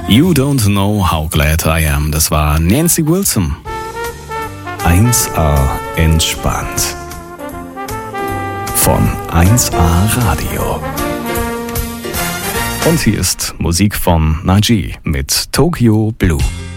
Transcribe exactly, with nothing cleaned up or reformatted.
You don't know how glad I am. Das war Nancy Wilson. eins A entspannt. Von eins A Radio. Und hier ist Musik von Naji mit Tokyo Blue.